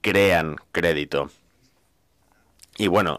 crean crédito. Y bueno,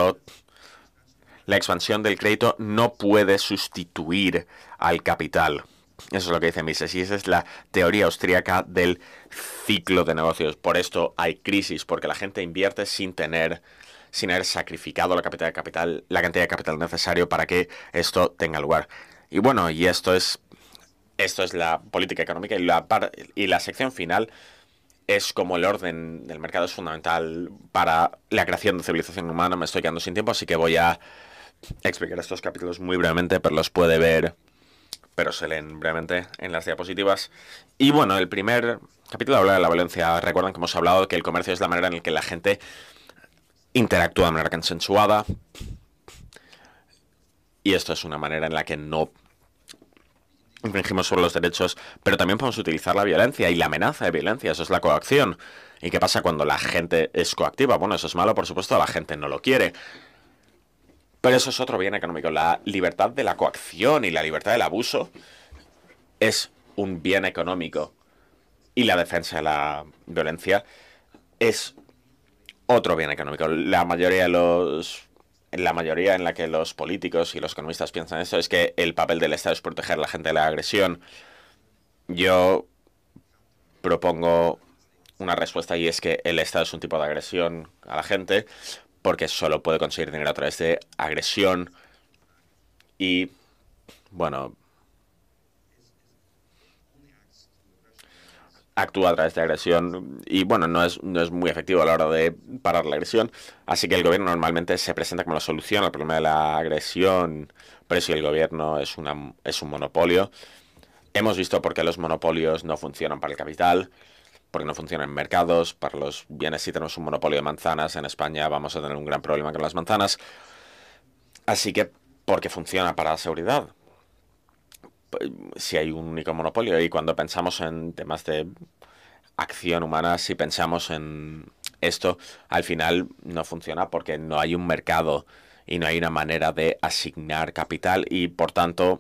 la expansión del crédito no puede sustituir al capital. Eso es lo que dice Mises, y esa es la teoría austríaca del ciclo de negocios. Por esto hay crisis, porque la gente invierte sin haber sacrificado la cantidad de capital necesario para que esto tenga lugar. Y bueno, y esto es la política económica, y la sección final es como el orden del mercado es fundamental para la creación de civilización humana. Me estoy quedando sin tiempo, así que voy a explicar estos capítulos muy brevemente, pero los puede ver, pero se leen brevemente en las diapositivas. Y bueno, el primer capítulo habla de la violencia. Recuerdan que hemos hablado de que el comercio es la manera en la que la gente interactúa de manera consensuada, y esto es una manera en la que no infringimos sobre los derechos, pero también podemos utilizar la violencia y la amenaza de violencia. Eso es la coacción. ¿Y qué pasa cuando la gente es coactiva? Bueno, eso es malo, por supuesto, la gente no lo quiere. Pero eso es otro bien económico. La libertad de la coacción y la libertad del abuso es un bien económico. Y la defensa de la violencia es otro bien económico. La mayoría en la que los políticos y los economistas piensan esto es que el papel del Estado es proteger a la gente de la agresión. Yo propongo una respuesta, y es que el Estado es un tipo de agresión a la gente porque solo puede conseguir dinero a través de agresión y, bueno, actúa a través de agresión y, bueno, no es muy efectivo a la hora de parar la agresión. Así que el gobierno normalmente se presenta como la solución al problema de la agresión, pero si el gobierno es un monopolio. Hemos visto por qué los monopolios no funcionan para el capital, porque no funcionan en mercados. Para los bienes, si tenemos un monopolio de manzanas en España, vamos a tener un gran problema con las manzanas. Así que, porque funciona para la seguridad. Si hay un único monopolio, y cuando pensamos en temas de acción humana, si pensamos en esto, al final no funciona porque no hay un mercado y no hay una manera de asignar capital, y por tanto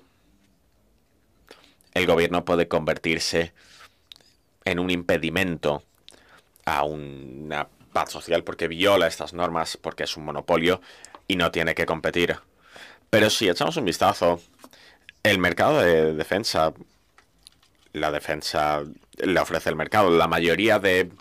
el gobierno puede convertirse en un impedimento a una paz social porque viola estas normas, porque es un monopolio y no tiene que competir. Pero si echamos un vistazo, el mercado de defensa, la defensa le ofrece el mercado. La mayoría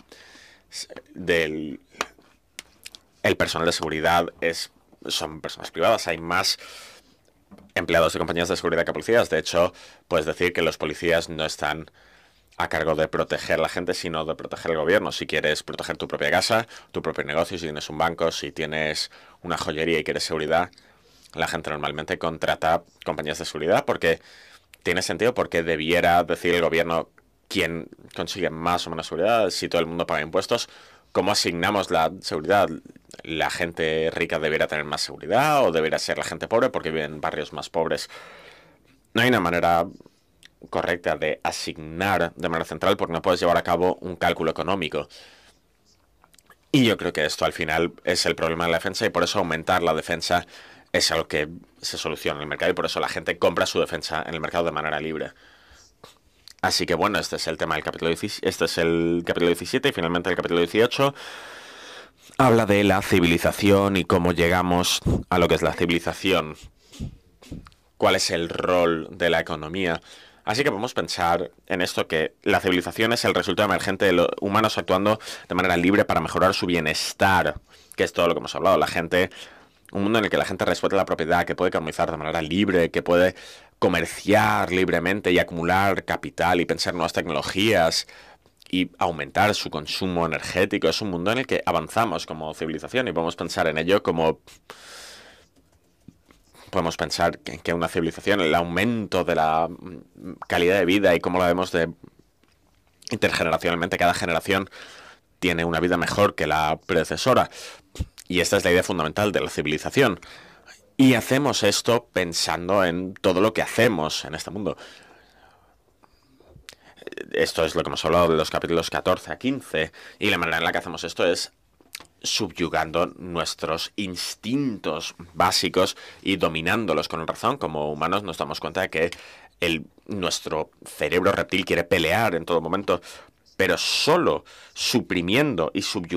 del el personal de seguridad son personas privadas. Hay más empleados de compañías de seguridad que policías. De hecho, puedes decir que los policías no están a cargo de proteger a la gente, sino de proteger al gobierno. Si quieres proteger tu propia casa, tu propio negocio, si tienes un banco, si tienes una joyería y quieres seguridad, la gente normalmente contrata compañías de seguridad porque tiene sentido, porque debiera decir el gobierno quién consigue más o menos seguridad. Si todo el mundo paga impuestos, ¿cómo asignamos la seguridad? ¿La gente rica debería tener más seguridad o debería ser la gente pobre porque vive en barrios más pobres? No hay una manera correcta de asignar de manera central porque no puedes llevar a cabo un cálculo económico. Y yo creo que esto al final es el problema de la defensa, y por eso aumentar la defensa es algo que se soluciona en el mercado, y por eso la gente compra su defensa en el mercado de manera libre. Así que bueno, este es el tema del capítulo 17, este es el capítulo 17, y finalmente el capítulo 18 habla de la civilización y cómo llegamos a lo que es la civilización. ¿Cuál es el rol de la economía? Así que podemos pensar en esto, que la civilización es el resultado emergente de los humanos actuando de manera libre para mejorar su bienestar, que es todo lo que hemos hablado. Un mundo en el que la gente respeta la propiedad, que puede economizar de manera libre, que puede comerciar libremente y acumular capital y pensar nuevas tecnologías y aumentar su consumo energético. Es un mundo en el que avanzamos como civilización, y podemos pensar en ello como... Podemos pensar que una civilización, el aumento de la calidad de vida y cómo la vemos de intergeneracionalmente, cada generación tiene una vida mejor que la predecesora. Y esta es la idea fundamental de la civilización. Y hacemos esto pensando en todo lo que hacemos en este mundo. Esto es lo que hemos hablado de los capítulos 14 a 15. Y la manera en la que hacemos esto es subyugando nuestros instintos básicos y dominándolos con razón. Como humanos nos damos cuenta de que nuestro cerebro reptil quiere pelear en todo momento, pero solo suprimiendo y subyugando